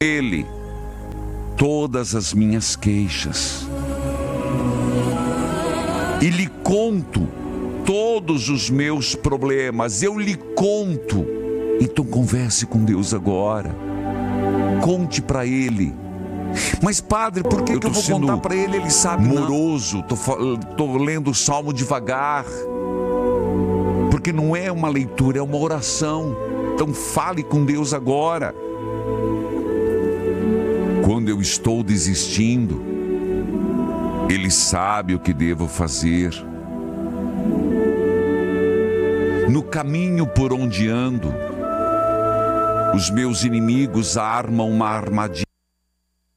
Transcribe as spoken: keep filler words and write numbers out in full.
Ele todas as minhas queixas e lhe conto todos os meus problemas. Eu lhe conto. Então converse com Deus agora. Conte para Ele. Mas padre, por que eu, que eu vou contar para Ele? Ele sabe. Moroso, tô, tô lendo o Salmo devagar. Porque não é uma leitura, é uma oração. Então fale com Deus agora. Quando eu estou desistindo, Ele sabe o que devo fazer. No caminho por onde ando, os meus inimigos armam uma armadilha.